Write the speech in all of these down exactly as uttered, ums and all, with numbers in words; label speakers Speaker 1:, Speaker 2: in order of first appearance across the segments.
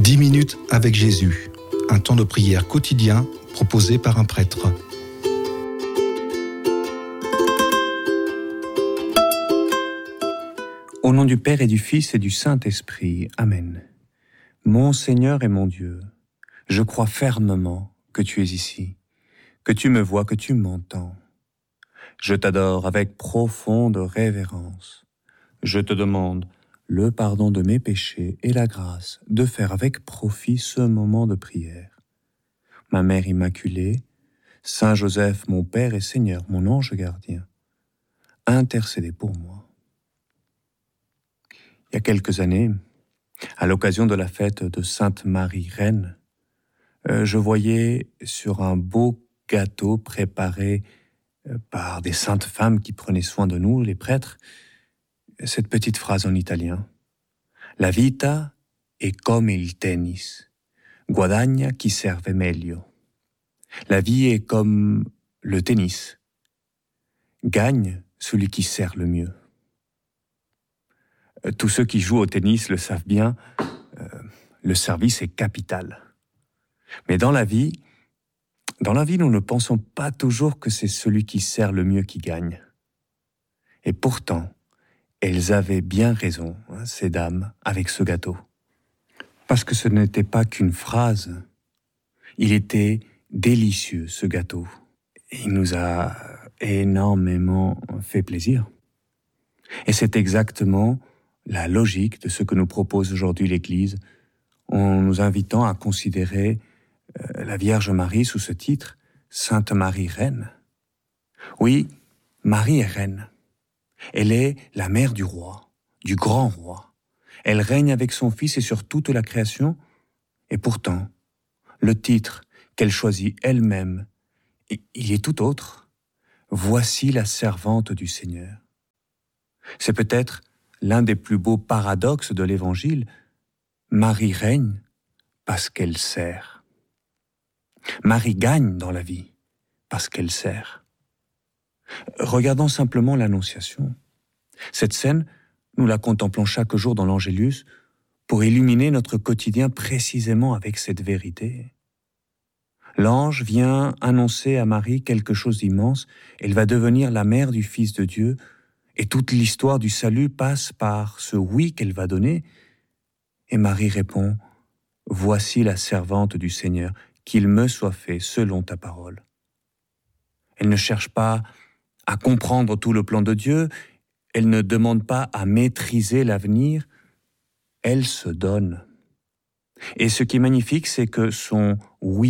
Speaker 1: dix minutes avec Jésus, un temps de prière quotidien proposé par un prêtre.
Speaker 2: Au nom du Père et du Fils et du Saint-Esprit. Amen. Mon Seigneur et mon Dieu, je crois fermement que tu es ici, que tu me vois, que tu m'entends. Je t'adore avec profonde révérence. Je te demande le pardon de mes péchés et la grâce de faire avec profit ce moment de prière. Ma Mère Immaculée, Saint Joseph, mon Père et Seigneur, mon ange gardien, intercédez pour moi. Il y a quelques années, à l'occasion de la fête de Sainte Marie Reine, euh, je voyais sur un beau gâteau préparé euh, par des saintes femmes qui prenaient soin de nous, les prêtres, cette petite phrase en italien. La vita è come il tennis, guadagna chi serve meglio. La vie est comme le tennis, gagne celui qui sert le mieux. Tous ceux qui jouent au tennis le savent bien, euh, le service est capital. Mais dans la vie, dans la vie, nous ne pensons pas toujours que c'est celui qui sert le mieux qui gagne. Et pourtant, elles avaient bien raison, hein, ces dames, avec ce gâteau. Parce que ce n'était pas qu'une phrase. Il était délicieux, ce gâteau. Il nous a énormément fait plaisir. Et c'est exactement la logique de ce que nous propose aujourd'hui l'Église, en nous invitant à considérer euh, la Vierge Marie sous ce titre, Sainte Marie Reine. Oui, Marie est reine. Elle est la mère du roi, du grand roi. Elle règne avec son Fils et sur toute la création. Et pourtant, le titre qu'elle choisit elle-même, il est tout autre. Voici la servante du Seigneur. C'est peut-être l'un des plus beaux paradoxes de l'Évangile. Marie règne parce qu'elle sert. Marie gagne dans la vie parce qu'elle sert. Regardons simplement l'Annonciation. Cette scène, nous la contemplons chaque jour dans l'Angélus pour illuminer notre quotidien précisément avec cette vérité. L'ange vient annoncer à Marie quelque chose d'immense. Elle va devenir la mère du Fils de Dieu et toute l'histoire du salut passe par ce oui qu'elle va donner. Et Marie répond « Voici la servante du Seigneur, qu'il me soit fait selon ta parole. » Elle ne cherche pas à comprendre tout le plan de Dieu, elle ne demande pas à maîtriser l'avenir, elle se donne. Et ce qui est magnifique, c'est que son « oui »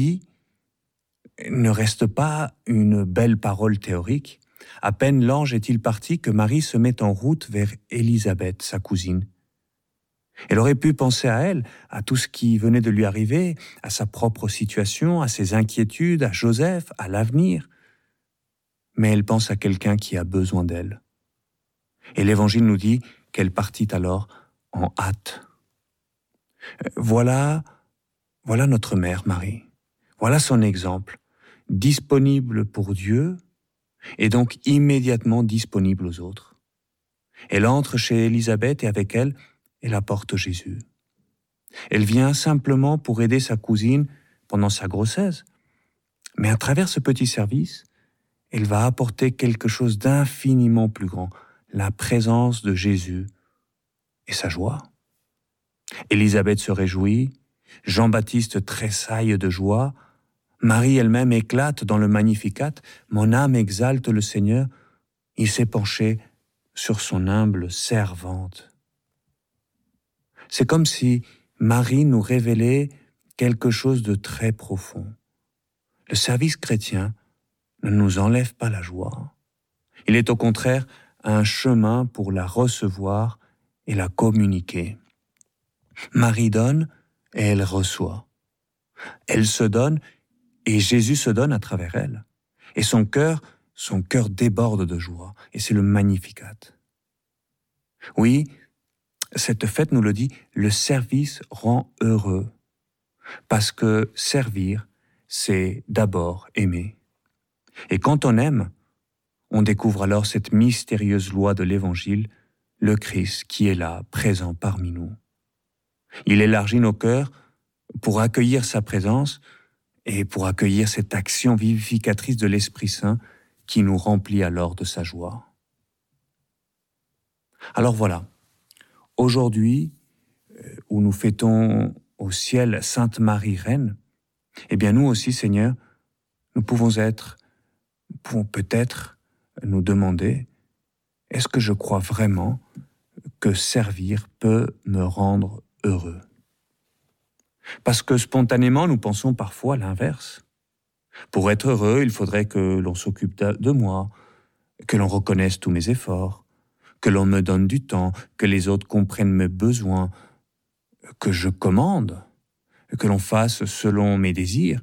Speaker 2: ne reste pas une belle parole théorique. À peine l'ange est-il parti que Marie se met en route vers Élisabeth, sa cousine. Elle aurait pu penser à elle, à tout ce qui venait de lui arriver, à sa propre situation, à ses inquiétudes, à Joseph, à l'avenir. Mais elle pense à quelqu'un qui a besoin d'elle. Et l'Évangile nous dit qu'elle partit alors en hâte. Voilà, voilà notre mère Marie. Voilà son exemple, disponible pour Dieu et donc immédiatement disponible aux autres. Elle entre chez Élisabeth et avec elle, elle apporte Jésus. Elle vient simplement pour aider sa cousine pendant sa grossesse. Mais à travers ce petit service, elle va apporter quelque chose d'infiniment plus grand, la présence de Jésus et sa joie. Élisabeth se réjouit, Jean-Baptiste tressaille de joie, Marie elle-même éclate dans le Magnificat, mon âme exalte le Seigneur, il s'est penché sur son humble servante. C'est comme si Marie nous révélait quelque chose de très profond. Le service chrétien ne nous enlève pas la joie. Il est au contraire un chemin pour la recevoir et la communiquer. Marie donne et elle reçoit. Elle se donne et Jésus se donne à travers elle. Et son cœur, son cœur déborde de joie. Et c'est le Magnificat. Oui, cette fête nous le dit, le service rend heureux. Parce que servir, c'est d'abord aimer. Et quand on aime, on découvre alors cette mystérieuse loi de l'Évangile, le Christ qui est là, présent parmi nous. Il élargit nos cœurs pour accueillir sa présence et pour accueillir cette action vivificatrice de l'Esprit Saint qui nous remplit alors de sa joie. Alors voilà, aujourd'hui, où nous fêtons au ciel Sainte Marie Reine, eh bien nous aussi, Seigneur, nous pouvons être, nous pouvons peut-être nous demander, est-ce que je crois vraiment que servir peut me rendre heureux? Parce que spontanément, nous pensons parfois l'inverse. Pour être heureux, il faudrait que l'on s'occupe de moi, que l'on reconnaisse tous mes efforts, que l'on me donne du temps, que les autres comprennent mes besoins, que je commande, que l'on fasse selon mes désirs.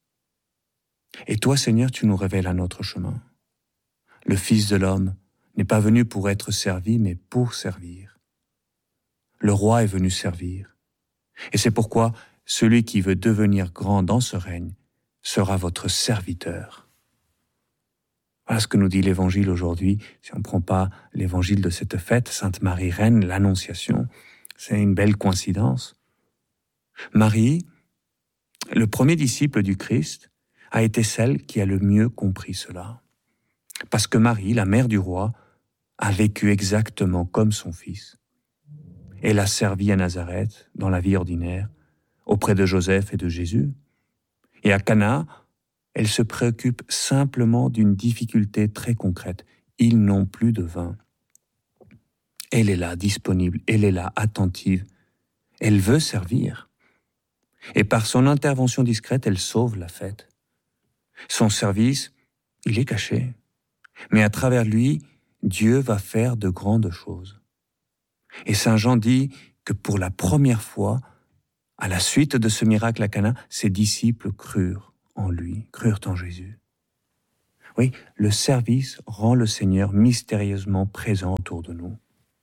Speaker 2: Et toi, Seigneur, tu nous révèles un autre chemin. Le Fils de l'homme n'est pas venu pour être servi, mais pour servir. Le roi est venu servir. Et c'est pourquoi celui qui veut devenir grand dans ce règne sera votre serviteur. Voilà ce que nous dit l'Évangile aujourd'hui. Si on ne prend pas l'Évangile de cette fête, Sainte Marie Reine, l'Annonciation, c'est une belle coïncidence. Marie, le premier disciple du Christ, a été celle qui a le mieux compris cela. Parce que Marie, la mère du roi, a vécu exactement comme son fils. Elle a servi à Nazareth, dans la vie ordinaire, auprès de Joseph et de Jésus. Et à Cana, elle se préoccupe simplement d'une difficulté très concrète. Ils n'ont plus de vin. Elle est là, disponible, elle est là, attentive. Elle veut servir. Et par son intervention discrète, elle sauve la fête. Son service, il est caché. Mais à travers lui, Dieu va faire de grandes choses. Et Saint Jean dit que pour la première fois, à la suite de ce miracle à Cana, ses disciples crurent en lui, crurent en Jésus. Oui, le service rend le Seigneur mystérieusement présent autour de nous.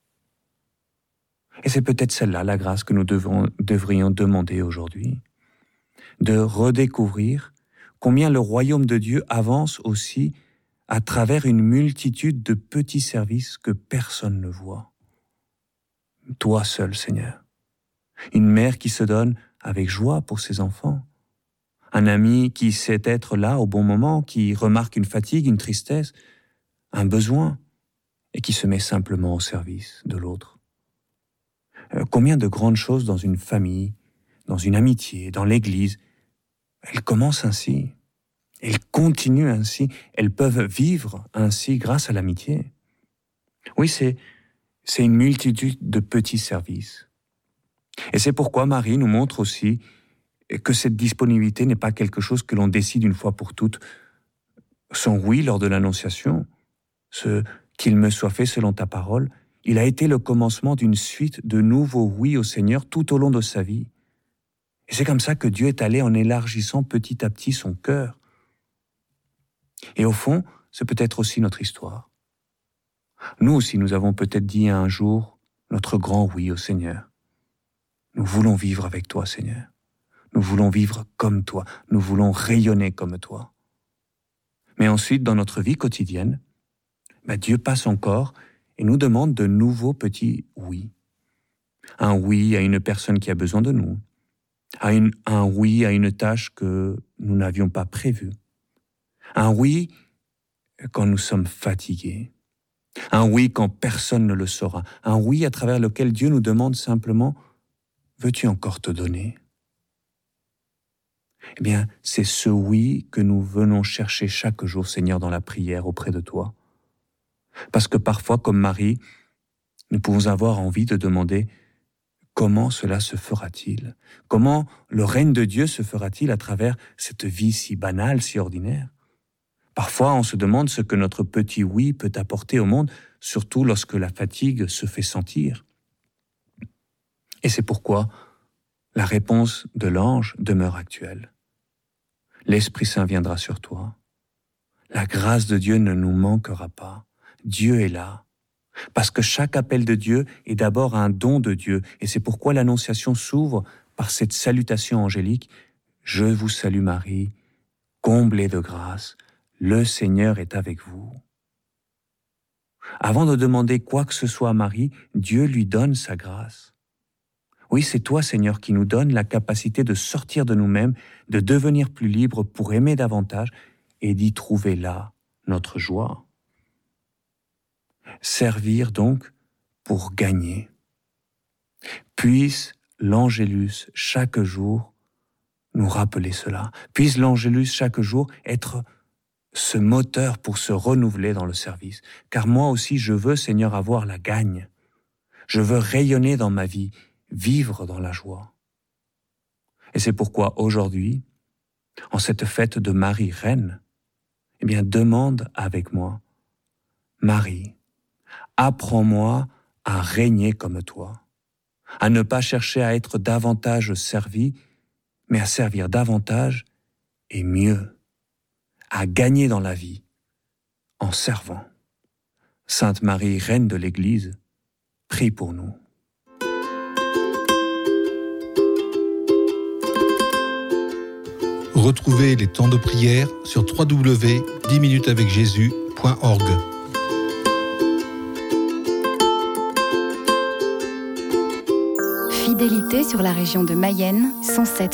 Speaker 2: Et c'est peut-être celle-là, la grâce que nous devrons, devrions demander aujourd'hui, de redécouvrir combien le royaume de Dieu avance aussi à travers une multitude de petits services que personne ne voit. Toi seul, Seigneur. Une mère qui se donne avec joie pour ses enfants. Un ami qui sait être là au bon moment, qui remarque une fatigue, une tristesse, un besoin, et qui se met simplement au service de l'autre. Euh, combien de grandes choses dans une famille, dans une amitié, dans l'Église, elles commencent ainsi, elles continuent ainsi, elles peuvent vivre ainsi grâce à l'amitié. Oui, c'est, c'est une multitude de petits services. Et c'est pourquoi Marie nous montre aussi que cette disponibilité n'est pas quelque chose que l'on décide une fois pour toutes. Son oui lors de l'Annonciation, ce « qu'il me soit fait selon ta parole », il a été le commencement d'une suite de nouveaux oui au Seigneur tout au long de sa vie. Et c'est comme ça que Dieu est allé en élargissant petit à petit son cœur. Et au fond, c'est peut-être aussi notre histoire. Nous aussi, nous avons peut-être dit un jour notre grand oui au Seigneur. Nous voulons vivre avec toi, Seigneur. Nous voulons vivre comme toi. Nous voulons rayonner comme toi. Mais ensuite, dans notre vie quotidienne, ben Dieu passe encore et nous demande de nouveaux petits oui. Un oui à une personne qui a besoin de nous. À une, un oui à une tâche que nous n'avions pas prévue. Un oui quand nous sommes fatigués. Un oui quand personne ne le saura. Un oui à travers lequel Dieu nous demande simplement « Veux-tu encore te donner ?» Eh bien, c'est ce oui que nous venons chercher chaque jour, Seigneur, dans la prière auprès de toi. Parce que parfois, comme Marie, nous pouvons avoir envie de demander « Comment cela se fera-t-il ? Comment le règne de Dieu se fera-t-il à travers cette vie si banale, si ordinaire ?» Parfois, on se demande ce que notre petit oui peut apporter au monde, surtout lorsque la fatigue se fait sentir. Et c'est pourquoi la réponse de l'ange demeure actuelle. L'Esprit Saint viendra sur toi. La grâce de Dieu ne nous manquera pas. Dieu est là. Parce que chaque appel de Dieu est d'abord un don de Dieu. Et c'est pourquoi l'Annonciation s'ouvre par cette salutation angélique. « Je vous salue Marie, comblée de grâce, le Seigneur est avec vous. » Avant de demander quoi que ce soit à Marie, Dieu lui donne sa grâce. Oui, c'est toi, Seigneur, qui nous donne la capacité de sortir de nous-mêmes, de devenir plus libres pour aimer davantage et d'y trouver là notre joie. Servir donc pour gagner. Puisse l'Angélus chaque jour nous rappeler cela. Puisse l'Angélus chaque jour être ce moteur pour se renouveler dans le service. Car moi aussi, je veux, Seigneur, avoir la gagne. Je veux rayonner dans ma vie, vivre dans la joie. Et c'est pourquoi aujourd'hui, en cette fête de Marie Reine, eh bien, demande avec moi, Marie, apprends-moi à régner comme toi, à ne pas chercher à être davantage servi, mais à servir davantage et mieux, à gagner dans la vie en servant. Sainte Marie, Reine de l'Église, prie pour nous.
Speaker 1: Retrouvez les temps de prière sur w w w point dix minutes avec jésus point org.
Speaker 3: Fidélité sur la région de Mayenne, cent sept